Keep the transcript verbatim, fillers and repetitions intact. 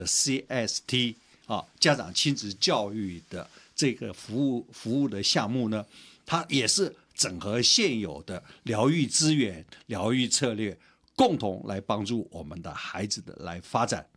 C S T 啊，家长亲子教育的这个服务服务的项目呢，它也是整合现有的疗愈资源、疗愈策略，共同来帮助我们的孩子的来发展。